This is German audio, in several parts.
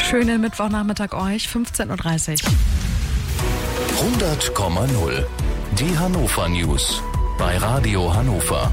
Schönen Mittwochnachmittag euch, 15.30 Uhr. 100,0. Die Hannover News bei Radio Hannover.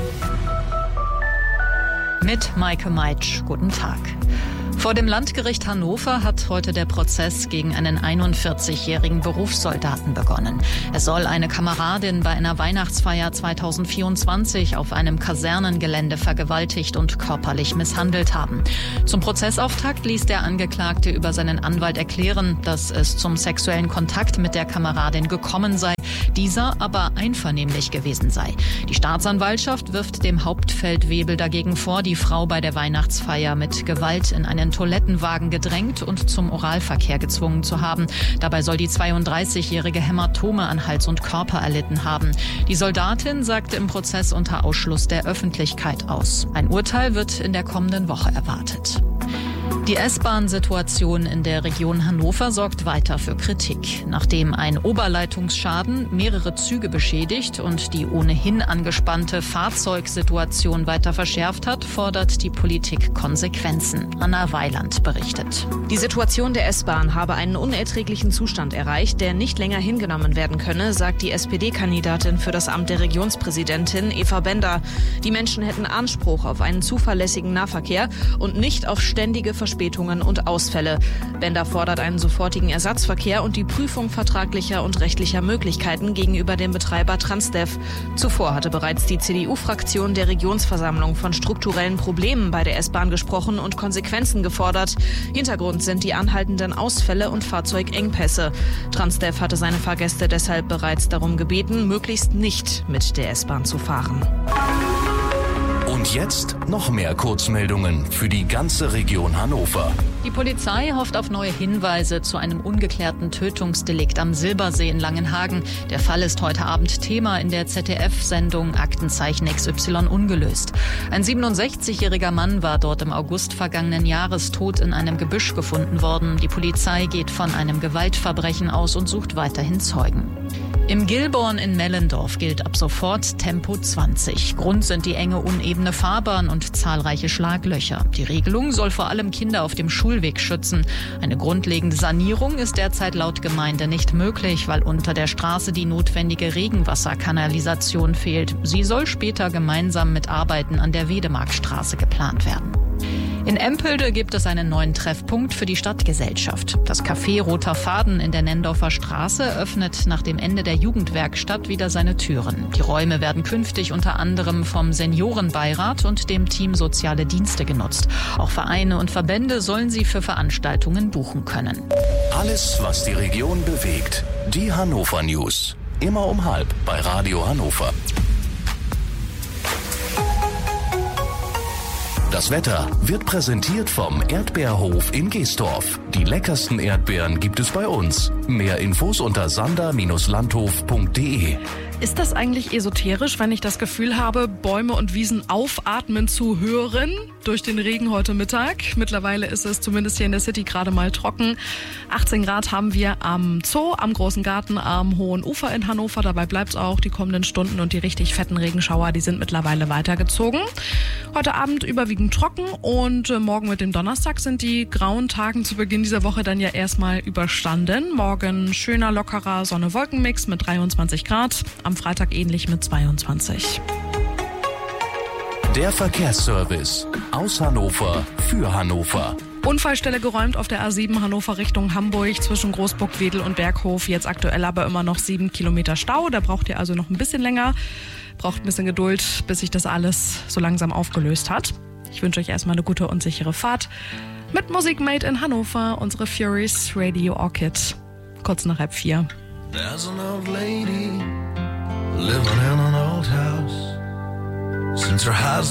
Mit Maike Meitsch. Guten Tag. Vor dem Landgericht Hannover hat heute der Prozess gegen einen 41-jährigen Berufssoldaten begonnen. Es soll eine Kameradin bei einer Weihnachtsfeier 2024 auf einem Kasernengelände vergewaltigt und körperlich misshandelt haben. Zum Prozessauftakt ließ der Angeklagte über seinen Anwalt erklären, dass es zum sexuellen Kontakt mit der Kameradin gekommen sei, dieser aber einvernehmlich gewesen sei. Die Staatsanwaltschaft wirft dem Hauptfeldwebel dagegen vor, die Frau bei der Weihnachtsfeier mit Gewalt in einen Toilettenwagen gedrängt und zum Oralverkehr gezwungen zu haben. Dabei soll die 32-jährige Hämatome an Hals und Körper erlitten haben. Die Soldatin sagte im Prozess unter Ausschluss der Öffentlichkeit aus. Ein Urteil wird in der kommenden Woche erwartet. Die S-Bahn-Situation in der Region Hannover sorgt weiter für Kritik. Nachdem ein Oberleitungsschaden mehrere Züge beschädigt und die ohnehin angespannte Fahrzeugsituation weiter verschärft hat, fordert die Politik Konsequenzen. Anna Weiland berichtet. Die Situation der S-Bahn habe einen unerträglichen Zustand erreicht, der nicht länger hingenommen werden könne, sagt die SPD-Kandidatin für das Amt der Regionspräsidentin Eva Bender. Die Menschen hätten Anspruch auf einen zuverlässigen Nahverkehr und nicht auf ständige Verspätungen und Ausfälle. Bender fordert einen sofortigen Ersatzverkehr und die Prüfung vertraglicher und rechtlicher Möglichkeiten gegenüber dem Betreiber Transdev. Zuvor hatte bereits die CDU-Fraktion der Regionsversammlung von strukturellen Problemen bei der S-Bahn gesprochen und Konsequenzen gefordert. Hintergrund sind die anhaltenden Ausfälle und Fahrzeugengpässe. Transdev hatte seine Fahrgäste deshalb bereits darum gebeten, möglichst nicht mit der S-Bahn zu fahren. Und jetzt noch mehr Kurzmeldungen für die ganze Region Hannover. Die Polizei hofft auf neue Hinweise zu einem ungeklärten Tötungsdelikt am Silbersee in Langenhagen. Der Fall ist heute Abend Thema in der ZDF-Sendung Aktenzeichen XY ungelöst. Ein 67-jähriger Mann war dort im August vergangenen Jahres tot in einem Gebüsch gefunden worden. Die Polizei geht von einem Gewaltverbrechen aus und sucht weiterhin Zeugen. Im Gilborn in Mellendorf gilt ab sofort Tempo 20. Grund sind die enge, unebene Fahrbahn und zahlreiche Schlaglöcher. Die Regelung soll vor allem Kinder auf dem Schulweg schützen. Eine grundlegende Sanierung ist derzeit laut Gemeinde nicht möglich, weil unter der Straße die notwendige Regenwasserkanalisation fehlt. Sie soll später gemeinsam mit Arbeiten an der Wedemarktstraße geplant werden. In Empelde gibt es einen neuen Treffpunkt für die Stadtgesellschaft. Das Café Roter Faden in der Nendorfer Straße öffnet nach dem Ende der Jugendwerkstatt wieder seine Türen. Die Räume werden künftig unter anderem vom Seniorenbeirat und dem Team Soziale Dienste genutzt. Auch Vereine und Verbände sollen sie für Veranstaltungen buchen können. Alles, was die Region bewegt. Die Hannover News. Immer um 12:30 bei Radio Hannover. Das Wetter wird präsentiert vom Erdbeerhof in Geestorf. Die leckersten Erdbeeren gibt es bei uns. Mehr Infos unter sander-landhof.de. Ist das eigentlich esoterisch, wenn ich das Gefühl habe, Bäume und Wiesen aufatmen zu hören durch den Regen heute Mittag? Mittlerweile ist es zumindest hier in der City gerade mal trocken. 18 Grad haben wir am Zoo, am Großen Garten, am Hohen Ufer in Hannover. Dabei bleibt es auch die kommenden Stunden und die richtig fetten Regenschauer, die sind mittlerweile weitergezogen. Heute Abend überwiegend trocken und morgen mit dem Donnerstag sind die grauen Tagen zu Beginn dieser Woche dann ja erstmal überstanden. Morgen schöner, lockerer Sonne-Wolken-Mix mit 23 Grad. Am Freitag ähnlich mit 22. Der Verkehrsservice aus Hannover für Hannover. Unfallstelle geräumt auf der A7 Hannover Richtung Hamburg zwischen Großburg-Wedel und Berghof. Jetzt aktuell aber immer noch 7 Kilometer Stau. Da braucht ihr also noch ein bisschen länger. Braucht ein bisschen Geduld, bis sich das alles so langsam aufgelöst hat. Ich wünsche euch erstmal eine gute und sichere Fahrt. Mit Musik made in Hannover, unsere Furies Radio Orchid. Kurz nach 3:30. There's an old lady living in an old house. Since her husband